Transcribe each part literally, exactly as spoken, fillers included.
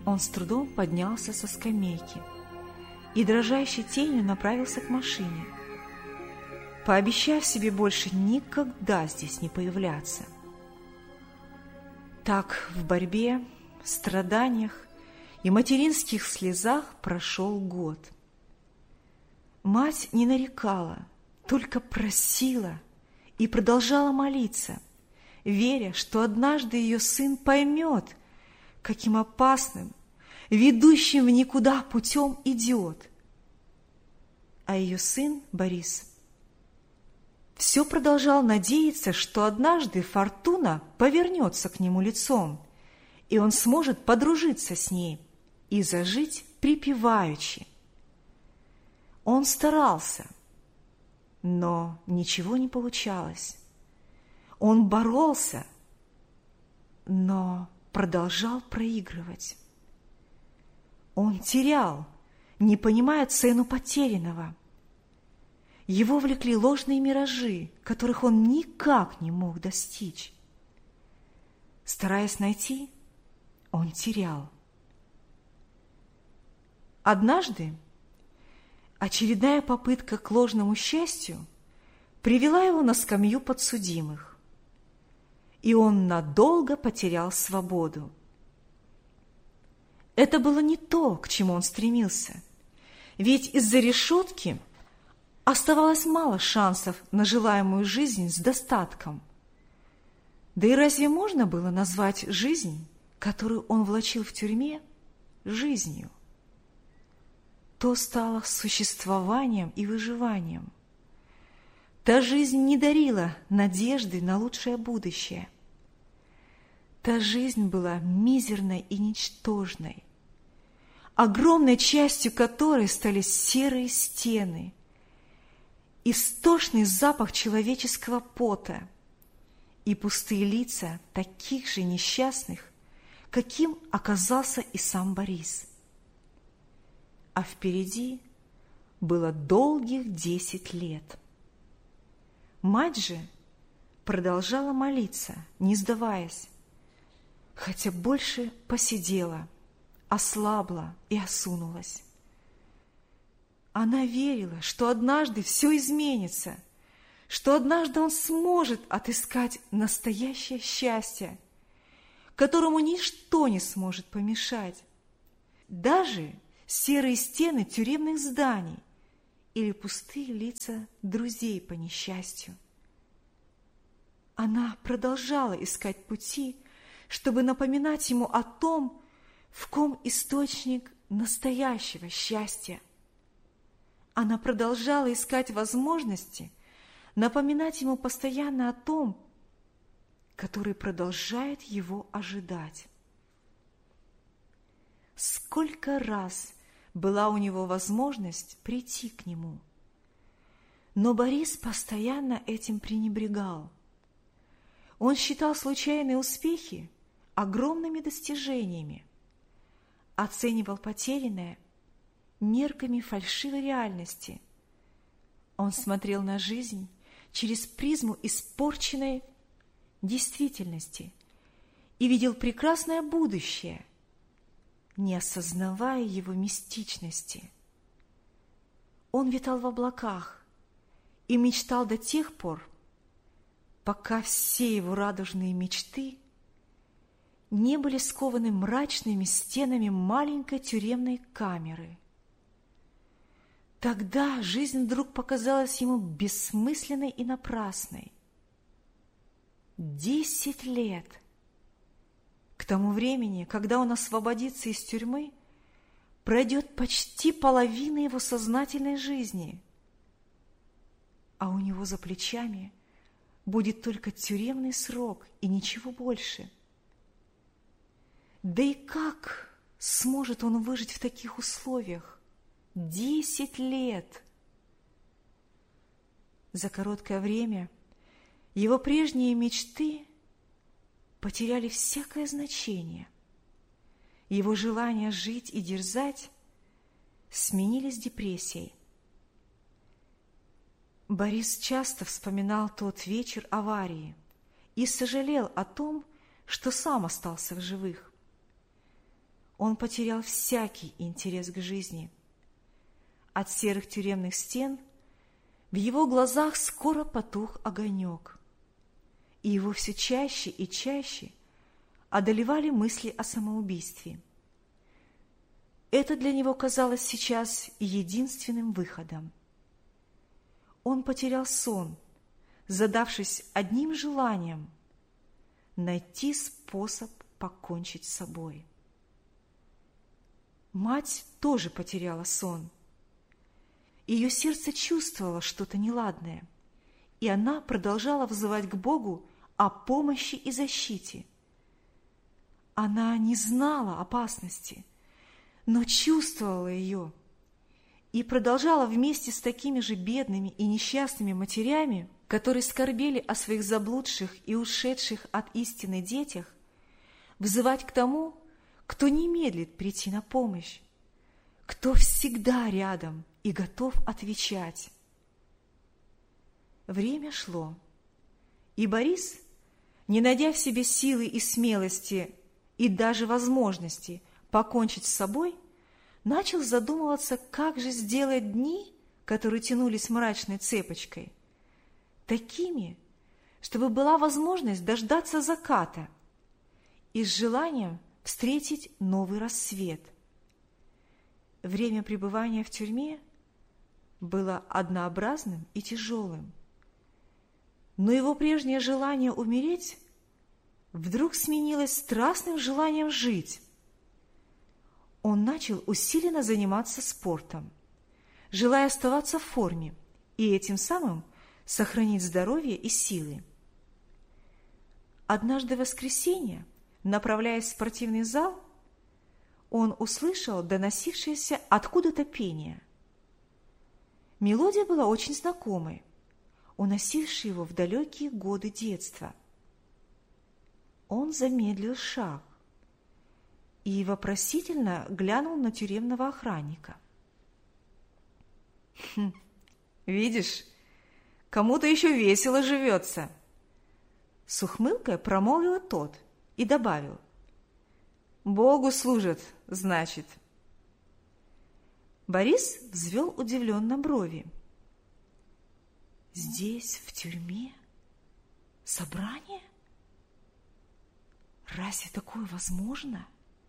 Он с трудом поднялся со скамейки и дрожащей тенью направился к машине, пообещав себе больше никогда здесь не появляться. Так в борьбе, страданиях и материнских слезах прошел год. Мать не нарекала, только просила и продолжала молиться, веря, что однажды ее сын поймет, каким опасным, ведущим в никуда путем идет. А ее сын Борис все продолжал надеяться, что однажды фортуна повернется к нему лицом, и он сможет подружиться с ней и зажить припеваючи. Он старался, но ничего не получалось. Он боролся, но продолжал проигрывать. Он терял, не понимая цену потерянного. Его влекли ложные миражи, которых он никак не мог достичь. Стараясь найти, он терял. Однажды очередная попытка к ложному счастью привела его на скамью подсудимых, и он надолго потерял свободу. Это было не то, к чему он стремился, ведь из-за решетки оставалось мало шансов на желаемую жизнь с достатком. Да и разве можно было назвать жизнь, которую он влачил в тюрьме, жизнью? То стало существованием и выживанием. Та жизнь не дарила надежды на лучшее будущее. Та жизнь была мизерной и ничтожной, огромной частью которой стали серые стены, истошный запах человеческого пота и пустые лица таких же несчастных, каким оказался и сам Борис. А впереди было долгих десять лет. Мать же продолжала молиться, не сдаваясь, хотя больше посидела, ослабла и осунулась. Она верила, что однажды все изменится, что однажды он сможет отыскать настоящее счастье, которому ничто не сможет помешать, даже серые стены тюремных зданий или пустые лица друзей по несчастью. Она продолжала искать пути, чтобы напоминать ему о том, в ком источник настоящего счастья. Она продолжала искать возможности напоминать ему постоянно о том, который продолжает его ожидать. Сколько раз была у него возможность прийти к нему, но Борис постоянно этим пренебрегал. Он считал случайные успехи огромными достижениями, оценивал потерянное мерками фальшивой реальности. Он смотрел на жизнь через призму испорченной действительности и видел прекрасное будущее, не осознавая его мистичности. Он витал в облаках и мечтал до тех пор, пока все его радужные мечты не были скованы мрачными стенами маленькой тюремной камеры. Тогда жизнь вдруг показалась ему бессмысленной и напрасной. Десять лет! К тому времени, когда он освободится из тюрьмы, пройдет почти половина его сознательной жизни, а у него за плечами будет только тюремный срок и ничего больше. Да и как сможет он выжить в таких условиях? Десять лет! За короткое время его прежние мечты потеряли всякое значение. Его желания жить и дерзать сменились депрессией. Борис часто вспоминал тот вечер аварии и сожалел о том, что сам остался в живых. он потерял всякий интерес к жизни. От серых тюремных стен в его глазах скоро потух огонек, и его все чаще и чаще одолевали мысли о самоубийстве. Это для него казалось сейчас единственным выходом. Он потерял сон, задавшись одним желанием – найти способ покончить с собой. Мать тоже потеряла сон. Ее сердце чувствовало что-то неладное, и она продолжала взывать к Богу о помощи и защите. Она не знала опасности, но чувствовала ее и продолжала вместе с такими же бедными и несчастными матерями, которые скорбели о своих заблудших и ушедших от истины детях, взывать к тому, кто не медлит прийти на помощь, кто всегда рядом и готов отвечать. Время шло, и Борис, не найдя в себе силы и смелости и даже возможности покончить с собой, начал задумываться, как же сделать дни, которые тянулись мрачной цепочкой, такими, чтобы была возможность дождаться заката и с желанием встретить новый рассвет. Время пребывания в тюрьме было однообразным и тяжелым, но его прежнее желание умереть вдруг сменилось страстным желанием жить. Он начал усиленно заниматься спортом, желая оставаться в форме и этим самым сохранить здоровье и силы. Однажды в воскресенье, направляясь в спортивный зал, он услышал доносившееся откуда-то пение. Мелодия была очень знакомой, уносившей его в далекие годы детства. Он замедлил шаг и вопросительно глянул на тюремного охранника. «Хм, видишь, кому-то еще весело живется!» С ухмылкой промолвил тот и добавил: «Богу служат, значит». Борис взвел удивленно брови. «Здесь, в тюрьме, собрание? Разве такое возможно?»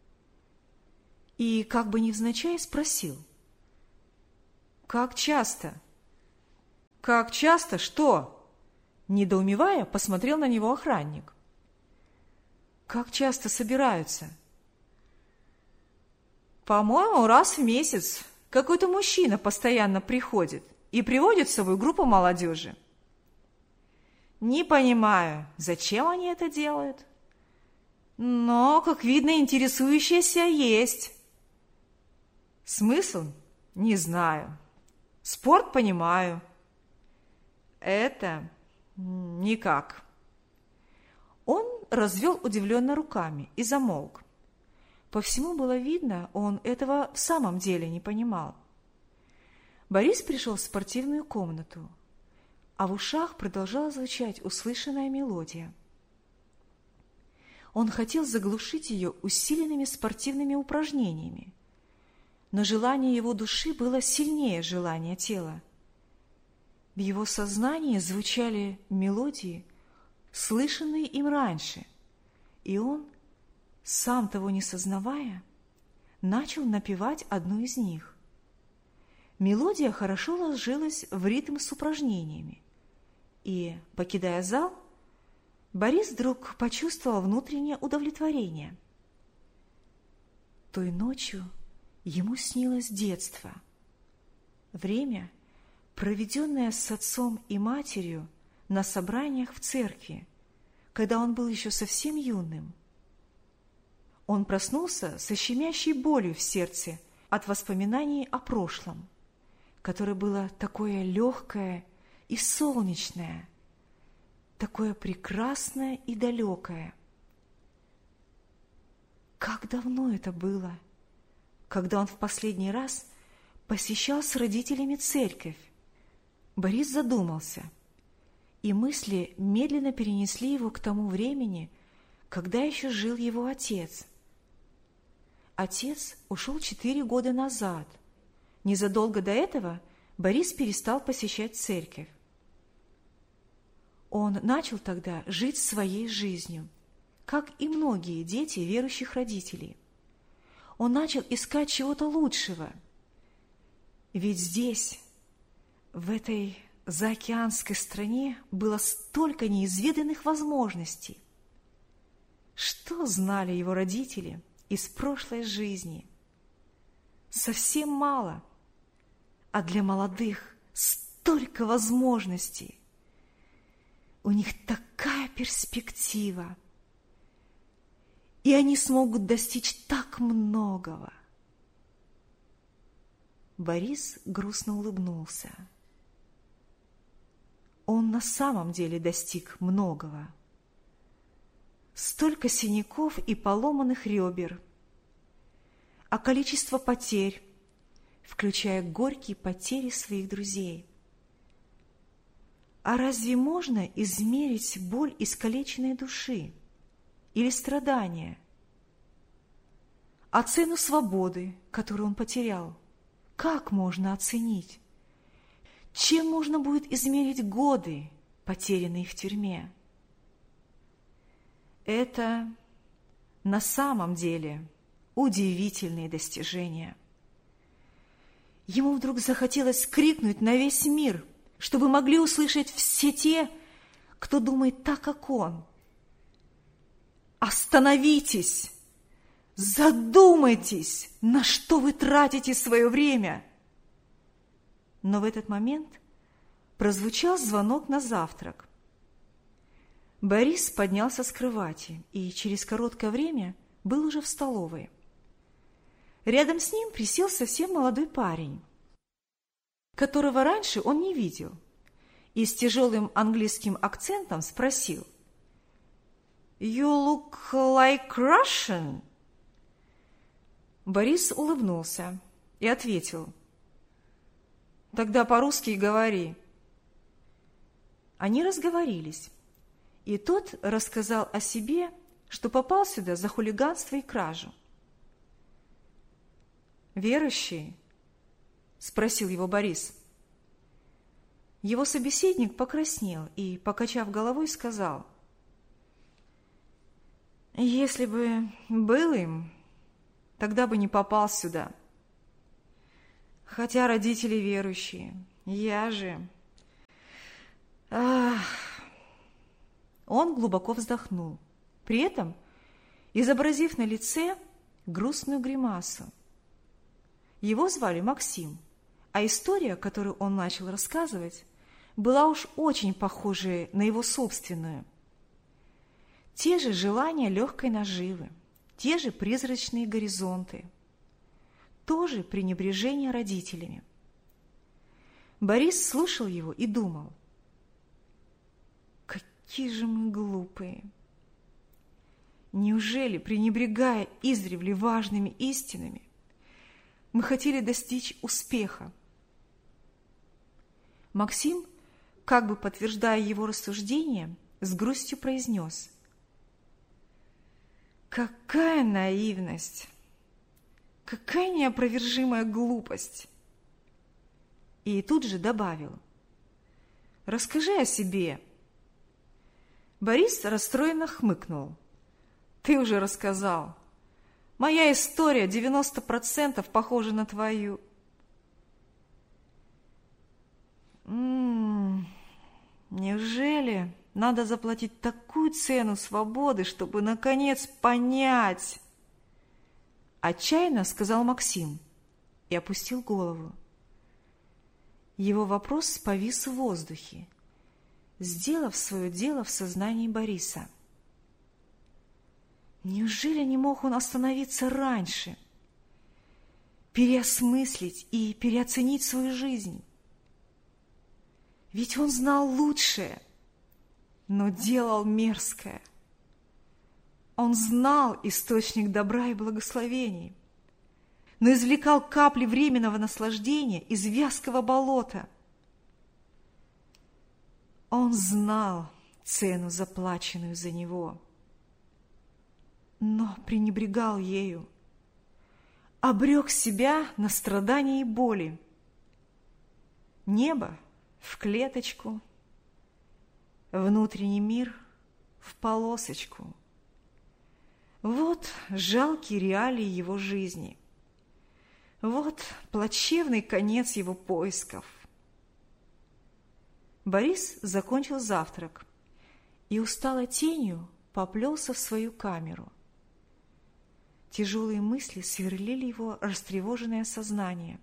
И, как бы невзначай, спросил: «Как часто?» «Как часто? Что?» Недоумевая, посмотрел на него охранник. «Как часто собираются?» «По-моему, раз в месяц какой-то мужчина постоянно приходит и приводит с собой группу молодежи. Не понимаю, зачем они это делают, но, как видно, интересующиеся есть. Смысл? Не знаю. Спорт понимаю. Это никак». Он развел удивленно руками и замолк. По всему было видно, он этого в самом деле не понимал. Борис пришел в спортивную комнату, а в ушах продолжала звучать услышанная мелодия. Он хотел заглушить ее усиленными спортивными упражнениями, но желание его души было сильнее желания тела. В его сознании звучали мелодии, слышанные им раньше, и он, сам того не сознавая, начал напевать одну из них. Мелодия хорошо ложилась в ритм с упражнениями, и, покидая зал, Борис вдруг почувствовал внутреннее удовлетворение. Той ночью ему снилось детство, время, проведенное с отцом и матерью на собраниях в церкви, когда он был еще совсем юным. Он проснулся со щемящей болью в сердце от воспоминаний о прошлом, которое было такое легкое и солнечное, такое прекрасное и далекое. Как давно это было, когда он в последний раз посещал с родителями церковь? Борис задумался, и мысли медленно перенесли его к тому времени, когда еще жил его отец. отец ушел четыре года назад. Незадолго до этого Борис перестал посещать церковь. Он начал тогда жить своей жизнью, как и многие дети верующих родителей. Он начал искать чего-то лучшего. Ведь здесь, в этой заокеанской стране, было столько неизведанных возможностей. Что знали его родители из прошлой жизни? Совсем мало. А для молодых столько возможностей. У них такая перспектива. И они смогут достичь так многого. Борис грустно улыбнулся. Он на самом деле достиг многого. Столько синяков и поломанных ребер, а количество потерь, включая горькие потери своих друзей. А разве можно измерить боль искалеченной души или страдания? А цену свободы, которую он потерял, как можно оценить? Чем можно будет измерить годы, потерянные в тюрьме? Это на самом деле удивительные достижения. Ему вдруг захотелось крикнуть на весь мир, чтобы могли услышать все те, кто думает так, как он. Остановитесь! Задумайтесь, на что вы тратите свое время! Но в этот момент прозвучал звонок на завтрак. Борис поднялся с кровати и через короткое время был уже в столовой. Рядом с ним присел совсем молодой парень, которого раньше он не видел, и с тяжелым английским акцентом спросил: «You look like Russian?» Борис улыбнулся и ответил: «Тогда по-русски и говори». Они разговорились, и тот рассказал о себе, что попал сюда за хулиганство и кражу. «Верующий?» – спросил его Борис. Его собеседник покраснел и, покачав головой, сказал: «Если бы был им, тогда бы не попал сюда. Хотя родители верующие, я же...» Ах! Он глубоко вздохнул, при этом изобразив на лице грустную гримасу. Его звали Максим, а история, которую он начал рассказывать, была уж очень похожа на его собственную. Те же желания легкой наживы, те же призрачные горизонты, то же пренебрежение родителями. Борис слушал его и думал: какие же мы глупые! Неужели, пренебрегая издревле важными истинами, мы хотели достичь успеха? Максим, как бы подтверждая его рассуждение, с грустью произнес: «Какая наивность! Какая неопровержимая глупость!» И тут же добавил: «Расскажи о себе». Борис расстроенно хмыкнул: «Ты уже рассказал. Моя история девяносто процентов похожа на твою». «М-м, неужели надо заплатить такую цену свободы, чтобы, наконец, понять?» Отчаянно сказал Максим и опустил голову. Его вопрос повис в воздухе, сделав свое дело в сознании Бориса. Неужели не мог он остановиться раньше, переосмыслить и переоценить свою жизнь? Ведь он знал лучшее, но делал мерзкое. Он знал источник добра и благословений, но извлекал капли временного наслаждения из вязкого болота. Он знал цену, заплаченную за него, но пренебрегал ею. обрек себя на страдания и боли. Небо в клеточку, внутренний мир в полосочку. Вот жалкие реалии его жизни. Вот плачевный конец его поисков. Борис закончил завтрак и усталой тенью поплелся в свою камеру. Тяжелые мысли сверлили его растревоженное сознание.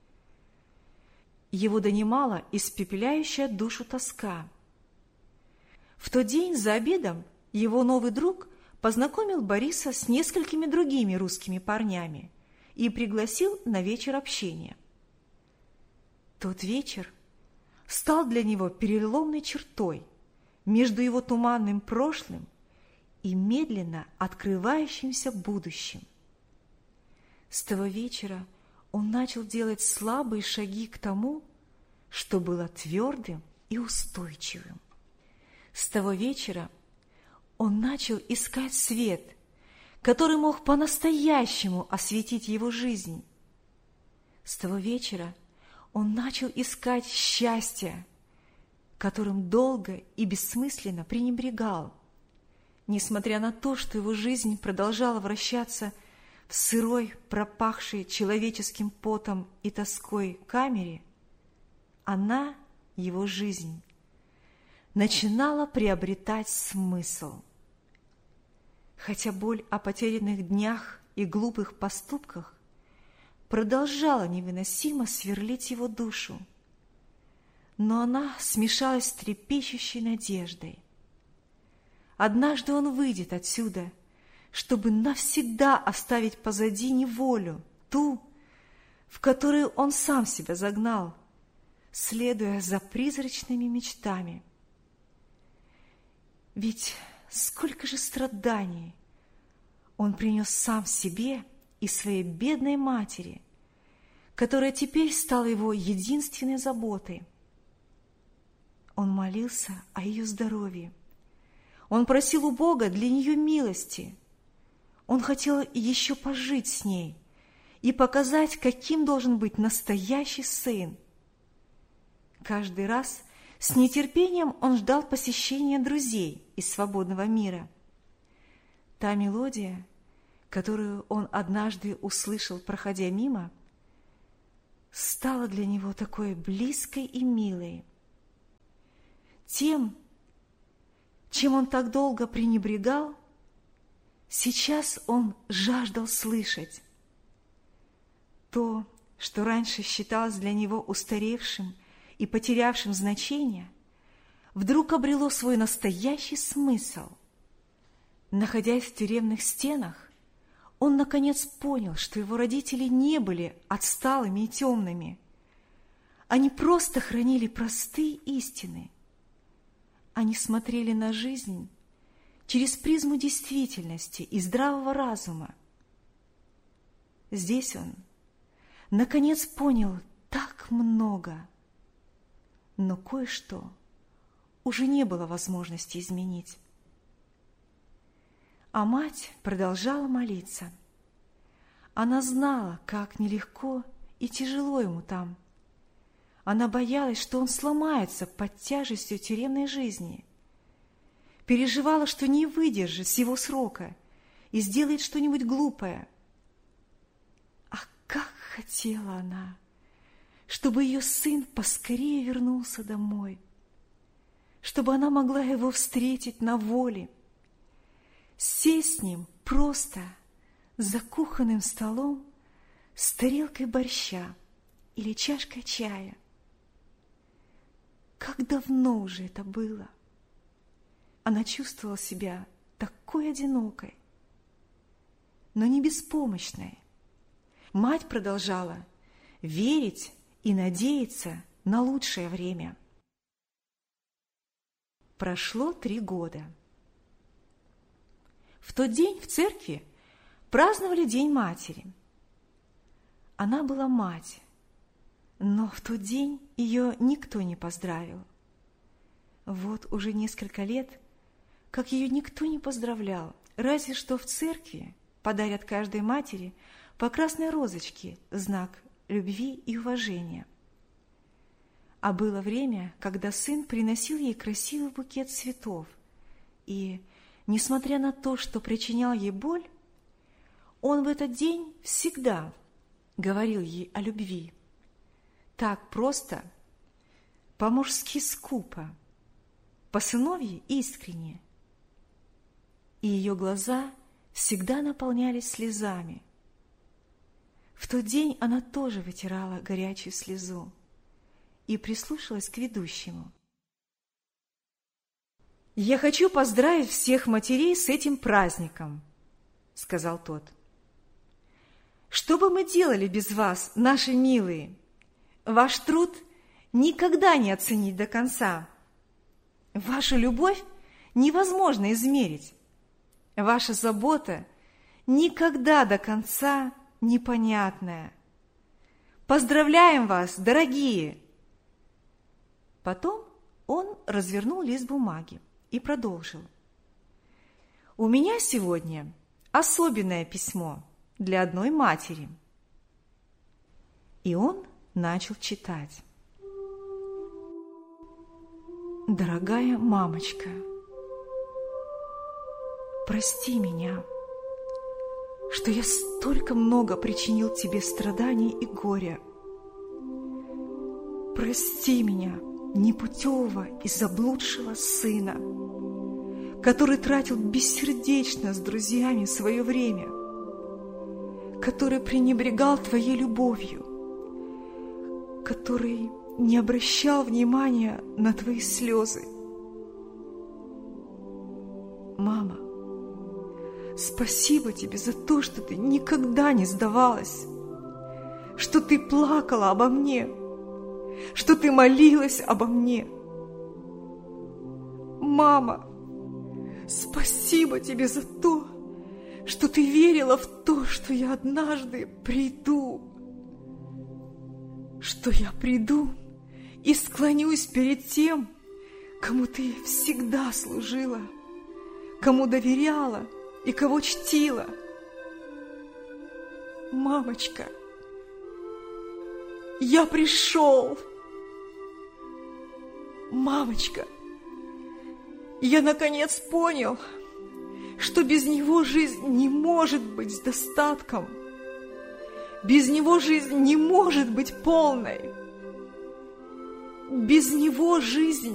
Его донимала испепеляющая душу тоска. В тот день за обедом его новый друг познакомил Бориса с несколькими другими русскими парнями и пригласил на вечер общения. Тот вечер стал для него переломной чертой между его туманным прошлым и медленно открывающимся будущим. С того вечера он начал делать слабые шаги к тому, что было твердым и устойчивым. С того вечера он начал искать свет, который мог по-настоящему осветить его жизнь. С того вечера он начал искать счастье, которым долго и бессмысленно пренебрегал, несмотря на то, что его жизнь продолжала вращаться в сырой, пропахшей человеческим потом и тоской камере. Она, его жизнь, начинала приобретать смысл. Хотя боль о потерянных днях и глупых поступках продолжала невыносимо сверлить его душу, но она смешалась с трепещущей надеждой. Однажды он выйдет отсюда, чтобы навсегда оставить позади неволю, ту, в которую он сам себя загнал, следуя за призрачными мечтами. Ведь сколько же страданий он принес сам себе и своей бедной матери, которая теперь стала его единственной заботой. Он молился о ее здоровье. Он просил у Бога для нее милости. Он хотел еще пожить с ней и показать, каким должен быть настоящий сын. Каждый раз с нетерпением он ждал посещения друзей из свободного мира. Та мелодия, которую он однажды услышал, проходя мимо, стала для него такой близкой и милой. Тем, чем он так долго пренебрегал, сейчас он жаждал слышать. То, что раньше считалось для него устаревшим и потерявшим значение, вдруг обрело свой настоящий смысл. Находясь в тюремных стенах, он наконец понял, что его родители не были отсталыми и темными. Они просто хранили простые истины. Они смотрели на жизнь через призму действительности и здравого разума. Здесь он, наконец, понял так много, но кое-что уже не было возможности изменить. А мать продолжала молиться. Она знала, как нелегко и тяжело ему там. Она боялась, что он сломается под тяжестью тюремной жизни. Переживала, что не выдержит всего срока и сделает что-нибудь глупое. А как хотела она, чтобы ее сын поскорее вернулся домой, чтобы она могла его встретить на воле, сесть с ним просто за кухонным столом с тарелкой борща или чашкой чая. Как давно уже это было! Она чувствовала себя такой одинокой, но не беспомощной. Мать продолжала верить и надеяться на лучшее время. Прошло три года. В тот день в церкви праздновали День матери. Она была мать, но в тот день ее никто не поздравил. Вот уже несколько лет, как ее никто не поздравлял, разве что в церкви подарят каждой матери по красной розочке в знак любви и уважения. А было время, когда сын приносил ей красивый букет цветов, и, несмотря на то, что причинял ей боль, он в этот день всегда говорил ей о любви. Так просто, по-мужски скупо, по-сыновьи искренне. И ее глаза всегда наполнялись слезами. В тот день она тоже вытирала горячую слезу и прислушалась к ведущему. «Я хочу поздравить всех матерей с этим праздником», — сказал тот. «Что бы мы делали без вас, наши милые? Ваш труд никогда не оценить до конца. Вашу любовь невозможно измерить. Ваша забота никогда до конца непонятная. Поздравляем вас, дорогие!» Потом он развернул лист бумаги и продолжил. «У меня сегодня особенное письмо для одной матери». И он начал читать. «Дорогая мамочка, прости меня, что я столько много причинил тебе страданий и горя. Прости меня, непутевого и заблудшего сына, который тратил бессердечно с друзьями свое время, который пренебрегал твоей любовью, который не обращал внимания на твои слезы. Мама, спасибо тебе за то, что ты никогда не сдавалась, что ты плакала обо мне, что ты молилась обо мне. Мама, спасибо тебе за то, что ты верила в то, что я однажды приду, что я приду и склонюсь перед тем, кому ты всегда служила, кому доверяла и кого чтила. Мамочка, я пришел. Мамочка, я наконец понял, что без него жизнь не может быть с достатком. Без него жизнь не может быть полной. Без него жизнь